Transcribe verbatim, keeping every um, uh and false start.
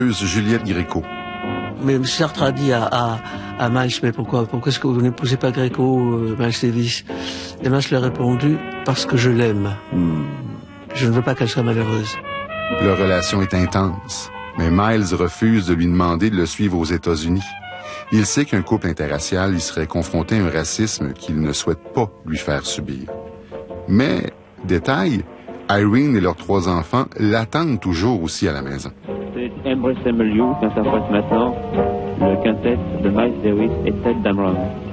Juliette Gréco. Mais Sartre a dit à, à, à Miles, mais pourquoi, pourquoi est-ce que vous n'épousez pas Gréco, euh, Miles Davis? Et Miles lui a répondu, parce que je l'aime. Hmm. Je ne veux pas qu'elle soit malheureuse. Leur relation est intense, mais Miles refuse de lui demander de le suivre aux États-Unis. Il sait qu'un couple interracial y serait confronté à un racisme qu'il ne souhaite pas lui faire subir. Mais, détail, Irene et leurs trois enfants l'attendent toujours aussi à la maison. C'est Embrace M L U qui interprète maintenant le quintet de Miles Davis et Ted Dameron.